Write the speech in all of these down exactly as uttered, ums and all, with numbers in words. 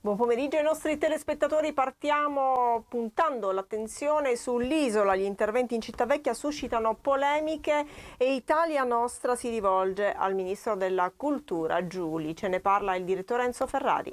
Buon pomeriggio ai nostri telespettatori, partiamo puntando l'attenzione sull'isola. Gli interventi in Cittavecchia suscitano polemiche e Italia Nostra si rivolge al Ministro della Cultura, Giuli. Ce ne parla il direttore Enzo Ferrari.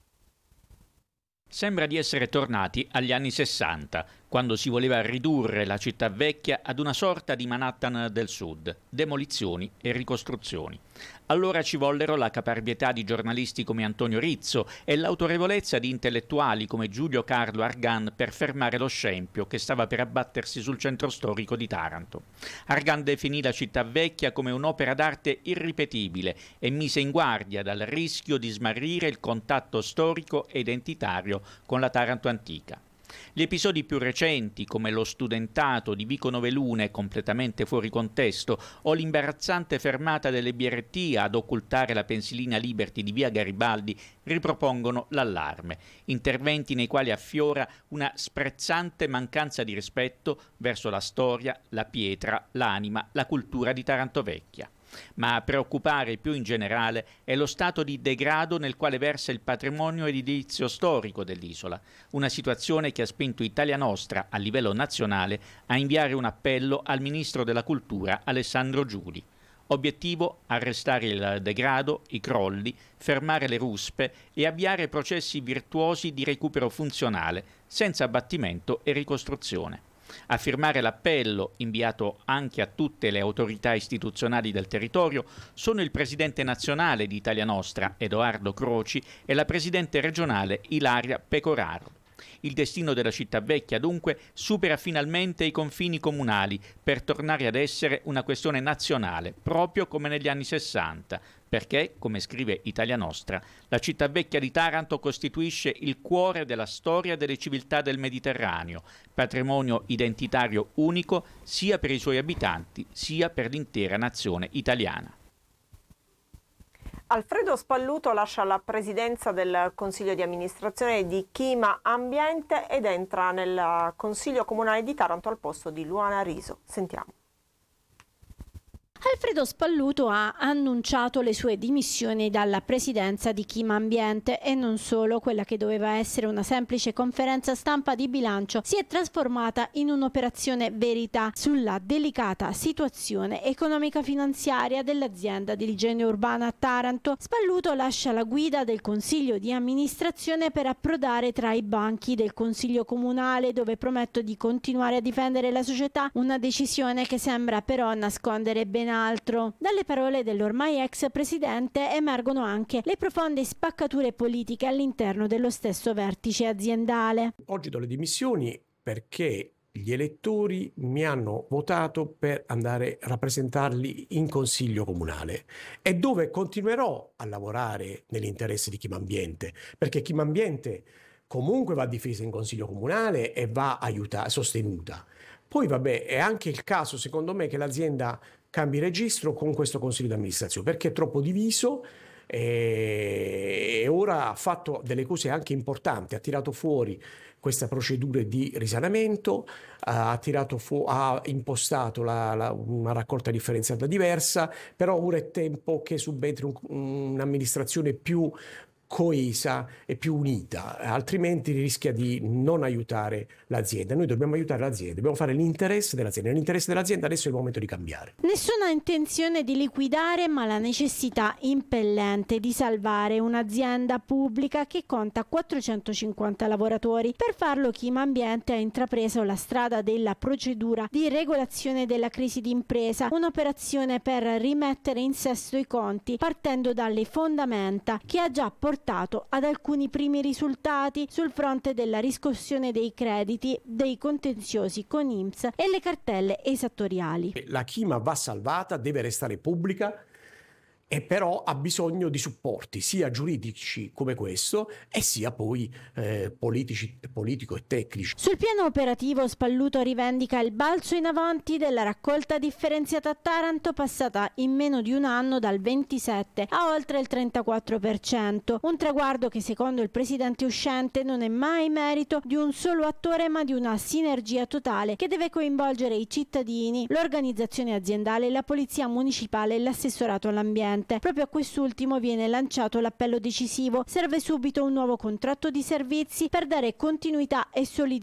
Sembra di essere tornati agli anni sessanta, quando si voleva ridurre la città vecchia ad una sorta di Manhattan del Sud, demolizioni e ricostruzioni. Allora ci vollero la caparbietà di giornalisti come Antonio Rizzo e l'autorevolezza di intellettuali come Giulio Carlo Argan per fermare lo scempio che stava per abbattersi sul centro storico di Taranto. Argan definì la città vecchia come un'opera d'arte irripetibile e mise in guardia dal rischio di smarrire il contatto storico e identitario con la Taranto antica. Gli episodi più recenti, come lo studentato di Vico Novelune completamente fuori contesto o l'imbarazzante fermata delle B R T ad occultare la pensilina Liberty di via Garibaldi, ripropongono l'allarme, interventi nei quali affiora una sprezzante mancanza di rispetto verso la storia, la pietra, l'anima, la cultura di Taranto Vecchia. Ma a preoccupare più in generale è lo stato di degrado nel quale versa il patrimonio edilizio storico dell'isola, una situazione che ha spinto Italia Nostra a livello nazionale a inviare un appello al Ministro della Cultura Alessandro Giuli. Obiettivo: arrestare il degrado, i crolli, fermare le ruspe e avviare processi virtuosi di recupero funzionale, senza abbattimento e ricostruzione. A firmare l'appello, inviato anche a tutte le autorità istituzionali del territorio, sono il presidente nazionale di Italia Nostra, Edoardo Croci, e la presidente regionale Ilaria Pecoraro. Il destino della città vecchia, dunque, supera finalmente i confini comunali per tornare ad essere una questione nazionale, proprio come negli anni sessanta, perché, come scrive Italia Nostra, la città vecchia di Taranto costituisce il cuore della storia delle civiltà del Mediterraneo, patrimonio identitario unico sia per i suoi abitanti sia per l'intera nazione italiana. Alfredo Spalluto lascia la presidenza del Consiglio di amministrazione di Chima Ambiente ed entra nel Consiglio Comunale di Taranto al posto di Luana Riso. Sentiamo. Alfredo Spalluto ha annunciato le sue dimissioni dalla presidenza di Chima Ambiente e non solo. Quella che doveva essere una semplice conferenza stampa di bilancio si è trasformata in un'operazione verità sulla delicata situazione economica-finanziaria dell'azienda di igiene urbana a Taranto. Spalluto lascia la guida del Consiglio di amministrazione per approdare tra i banchi del Consiglio Comunale, dove promette di continuare a difendere la società, una decisione che sembra però nascondere ben altro. Dalle parole dell'ormai ex presidente emergono anche le profonde spaccature politiche all'interno dello stesso vertice aziendale. Oggi do le dimissioni perché gli elettori mi hanno votato per andare a rappresentarli in consiglio comunale e dove continuerò a lavorare nell'interesse di Chima Ambiente, perché Chima Ambiente comunque va difesa in consiglio comunale e va aiutata, sostenuta. Poi vabbè, è anche il caso secondo me che l'azienda cambi registro con questo consiglio di amministrazione, perché è troppo diviso e ora ha fatto delle cose anche importanti, ha tirato fuori questa procedura di risanamento, ha, tirato fu- ha impostato la, la, una raccolta differenziata diversa, però ora è tempo che subentri un, un'amministrazione più coesa e più unita, altrimenti rischia di non aiutare l'azienda. Noi dobbiamo aiutare l'azienda, dobbiamo fare l'interesse dell'azienda. L'interesse dell'azienda adesso è il momento di cambiare. Nessuna intenzione di liquidare, ma la necessità impellente di salvare un'azienda pubblica che conta quattrocentocinquanta lavoratori. Per farlo Chima Ambiente ha intrapreso la strada della procedura di regolazione della crisi d'impresa, un'operazione per rimettere in sesto i conti partendo dalle fondamenta, che ha già portato ad alcuni primi risultati sul fronte della riscossione dei crediti, dei contenziosi con I N P S e le cartelle esattoriali. La Chima va salvata, deve restare pubblica e però ha bisogno di supporti sia giuridici come questo e sia poi eh, politici, politico e tecnici. Sul piano operativo Spalluto rivendica il balzo in avanti della raccolta differenziata a Taranto, passata in meno di un anno dal ventisette a oltre il trentaquattro per cento, un traguardo che secondo il presidente uscente non è mai merito di un solo attore ma di una sinergia totale che deve coinvolgere i cittadini, l'organizzazione aziendale, la polizia municipale e l'assessorato all'ambiente. ambiente. Proprio a quest'ultimo viene lanciato l'appello decisivo. Serve subito un nuovo contratto di servizi per dare continuità e solidità